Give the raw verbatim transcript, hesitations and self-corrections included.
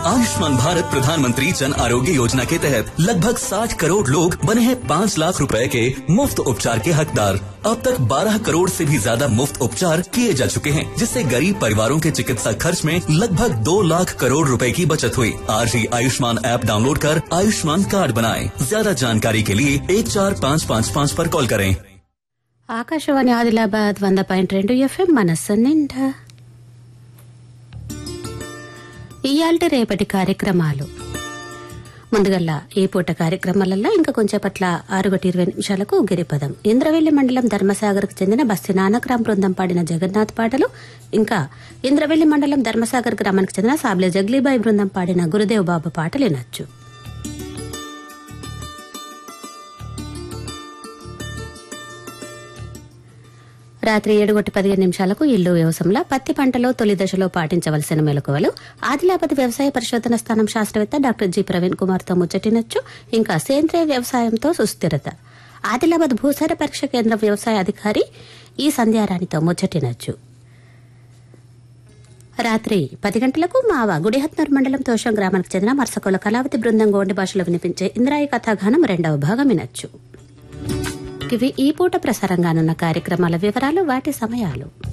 आयुष्मान भारत प्रधानमंत्री जन आरोग्य योजना के तहत लगभग साठ करोड़ लोग बने हैं पाँच लाख रुपए के मुफ्त उपचार के हकदार। अब तक बारह करोड़ से भी ज्यादा मुफ्त उपचार किए जा चुके हैं, जिससे गरीब परिवारों के चिकित्सा खर्च में लगभग दो लाख करोड़ रुपए की बचत हुई। आज ही आयुष्मान ऐप डाउनलोड कर आयुष्मान कार्ड बनाएं। ज्यादा जानकारी के लिए एक चार पाँच पाँच पाँच पर कॉल करें। ఆకాశవాణి ఆదిలాబాద్ వంద పాయింట్ రెండు ఎఫ్ఎం మనస్సు నిండా. ఇయాల్టి రేపటి కార్యక్రమాలు ముందుగల్లా ఈ పూట కార్యక్రమాలలో ఇంకా కొంచెంపట్ల ఆరు గంటల ఇరవై నిమిషాలకు గిరిపదం, ఇంద్రవెల్లి మండలం ధర్మసాగర్ కు చెందిన బస్తి నానక్రామ్ బృందం పాడిన జగన్నాథ్ పాటలు, ఇంకా ఇంద్రవెల్లి మండలం ధర్మసాగర్ గ్రామానికి చెందిన సాబ్లే జగ్లీబాయి బృందం పాడిన గురుదేవ్ బాబు పాటలు వినొచ్చు. రాత్రి ఏడు గంటల పదిహేను నిమిషాలకు ఇల్లు వ్యవసాయంలో పత్తి పంటలో తొలి దశలో పాటించవలసిన మెలకువలు ఆదిలాబాద్ వ్యవసాయ పరిశోధన స్థానం శాస్త్రవేత్త డాక్టర్ జి ప్రవీణ్ కుమార్ తో ముచ్చటినొచ్చు. ఇంకా సేంద్రియ వ్యవసాయంతో సుస్థిరత ఆదిలాబాద్ భూసార పరీక్ష కేంద్రం వ్యవసాయ అధికారి ఈ సంధ్యారాణితో ముచ్చటినొచ్చు. రాత్రి పది గంటలకు మావ గుడిహత్నూర్ మండలం తోషం గ్రామానికి చెందిన మర్సకోల కళావతి బృందం గోండి భాషలో వినిపించే ఇంద్రాయి కథాగానం రెండవ భాగం వినొచ్చు. ఇవి ఈ పూట ప్రసారంగానున్న కార్యక్రమాల వివరాలు, వాటి సమయాలు.